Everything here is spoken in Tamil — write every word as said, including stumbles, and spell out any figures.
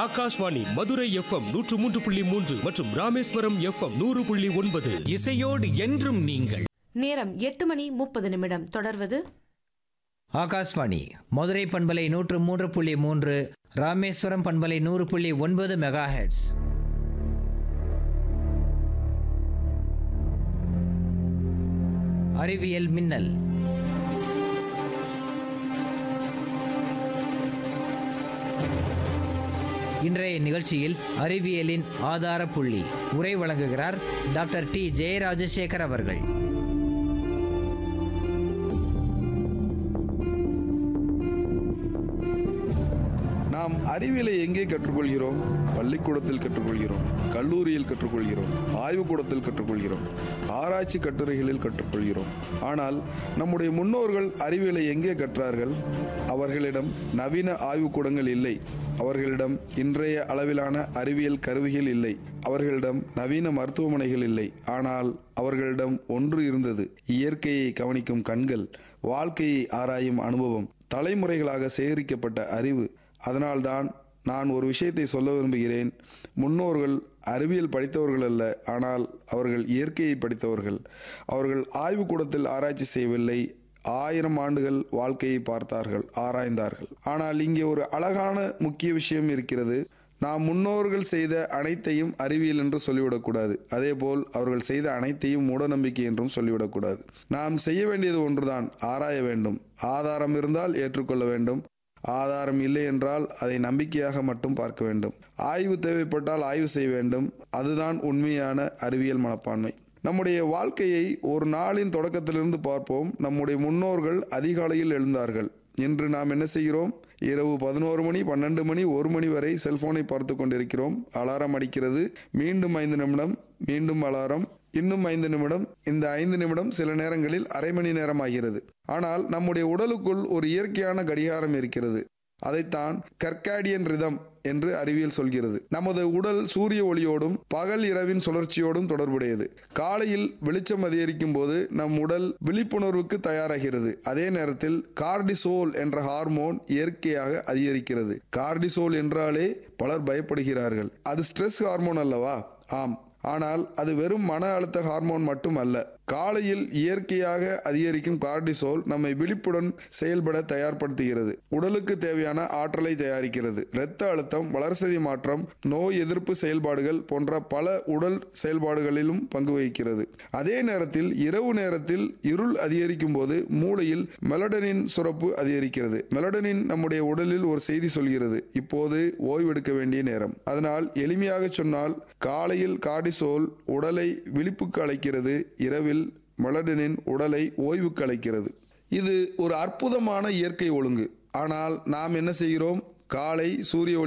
ஆகாஷ்வாணி மதுரை எஃப்எம் நூற்று மூன்று புள்ளி மூன்று மற்றும் ராமேஸ்வரம் எஃப்எம் நூறு புள்ளி ஒன்பது. இசையோடு என்றும் நீங்கள். நேரம் எட்டு மணி முப்பது நிமிடம். தொடர்வது ஆகாஷ்வாணி மதுரை பண்பலை நூற்று மூன்று புள்ளி மூன்று, ராமேஸ்வரம் பண்பலை நூறு புள்ளி ஒன்பது மெகா ஹெர்ட்ஸ். அறிவியல் மின்னல். இன்றைய நிகழ்ச்சியில் அறிவியலின் ஆதார புள்ளி உரை வழங்குகிறார் டாக்டர் டி ஜெயராஜசேகர் அவர்கள். நாம் அறிவியலை எங்கே கற்றுக்கொள்கிறோம்? பள்ளிக்கூடத்தில் கற்றுக்கொள்கிறோம், கல்லூரியில் கற்றுக்கொள்கிறோம், ஆய்வுக்கூடத்தில் கற்றுக்கொள்கிறோம், ஆராய்ச்சி கட்டுரைகளில் கற்றுக்கொள்கிறோம். ஆனால் நம்முடைய முன்னோர்கள் அறிவியலை எங்கே கற்றார்கள்? அவர்களிடம் நவீன ஆய்வுக்கூடங்கள் இல்லை, அவர்களிடம் இன்றைய அளவிலான அறிவியல் கருவிகள் இல்லை, அவர்களிடம் நவீன மருத்துவமனைகள் இல்லை. ஆனால் அவர்களிடம் ஒன்று இருந்தது: இயற்கையை கவனிக்கும் கண்கள், வாழ்க்கையை ஆராயும் அனுபவம், தலைமுறைகளாக சேகரிக்கப்பட்ட அறிவு. அதனால்தான் நான் ஒரு விஷயத்தை சொல்ல விரும்புகிறேன். முன்னோர்கள் அறிவியல் படித்தவர்கள் அல்ல, ஆனால் அவர்கள் இயற்கையை படித்தவர்கள். அவர்கள் ஆய்வுக்கூடத்தில் ஆராய்ச்சி செய்யவில்லை, ஆயிரம் ஆண்டுகள் வாழ்க்கையை பார்த்தார்கள், ஆராய்ந்தார்கள். ஆனால் இங்கே ஒரு அழகான முக்கிய விஷயம் இருக்கிறது. நாம் முன்னோர்கள் செய்த அனைத்தையும் அறிவியல் என்று சொல்லிவிடக்கூடாது. அதேபோல் அவர்கள் செய்த அனைத்தையும் மூடநம்பிக்கை என்றும் சொல்லிவிடக்கூடாது. நாம் செய்ய வேண்டியது ஒன்றுதான்: ஆராய வேண்டும். ஆதாரம் இருந்தால் ஏற்றுக்கொள்ள வேண்டும், ஆதாரம் இல்லை என்றால் அதை நம்பிக்கையாக மட்டும் பார்க்க வேண்டும். ஆய்வு தேவைப்பட்டால் ஆய்வு செய்ய வேண்டும். அதுதான் உண்மையான அறிவியல் மனப்பான்மை. நம்முடைய வாழ்க்கையை ஒரு நாளின் தொடக்கத்திலிருந்து பார்ப்போம். நம்முடைய முன்னோர்கள் அதிகாலையில் எழுந்தார்கள். இன்று நாம் என்ன செய்கிறோம்? இரவு பதினோரு மணி, பன்னெண்டு மணி, ஒரு மணி வரை செல்போனை பார்த்து கொண்டிருக்கிறோம். அலாரம் அடிக்கிறது, மீண்டும் ஐந்து நிமிடம், மீண்டும் அலாரம், இன்னும் ஐந்து நிமிடம். இந்த ஐந்து நிமிடம் சில நேரங்களில் அரை மணி நேரம் ஆகிறது. ஆனால் நம்முடைய உடலுக்குள் ஒரு இயற்கையான கடிகாரம் இருக்கிறது. அதைத்தான் கர்காடியன் ரிதம் என்று அறிவியல் சொல்கிறது. நமது உடல் சூரிய ஒளியோடும் பகல் இரவின் சுழற்சியோடும் தொடர்புடையது. காலையில் வெளிச்சம் அதிகரிக்கும் போது நம் உடல் விழிப்புணர்வுக்கு தயாராகிறது. அதே நேரத்தில் கார்டிசோல் என்ற ஹார்மோன் இயற்கையாக அதிகரிக்கிறது. கார்டிசோல் என்றாலே பலர் பயப்படுகிறார்கள். அது ஸ்ட்ரெஸ் ஹார்மோன் அல்லவா? ஆம், ஆனால் அது வெறும் மன அழுத்த ஹார்மோன் மட்டும் அல்ல. காலையில் இயற்கையாக அதிகரிக்கும் கார்டிசோல் நம்மை விழிப்புடன் செயல்பட தயார்படுத்துகிறது. உடலுக்கு தேவையான ஆற்றலை தயாரிக்கிறது. இரத்த அழுத்தம், வளர்சிதை மாற்றம், நோய் எதிர்ப்பு செயல்பாடுகள் போன்ற பல உடல் செயல்பாடுகளிலும் பங்கு வகிக்கிறது. அதே நேரத்தில் இரவு நேரத்தில் இருள் அதிகரிக்கும் போது மூளையில் மெலடனின் சுரப்பு அதிகரிக்கிறது. மெலடனின் நம்முடைய உடலில் ஒரு செய்தி சொல்கிறது: இப்போது ஓய்வெடுக்க வேண்டிய நேரம். அதனால் எளிமையாக சொன்னால், காலையில் கார்டிசோல் உடலை விழிப்புக்கு அழைக்கிறது, இரவில் மெலடனின் உடலை ஓய்வுக்கு அழைக்கிறது. இது ஒரு அற்புதமான இயற்கை ஒழுங்கு. ஆனால் நாம் என்ன செய்கிறோம்? காலை சூரிய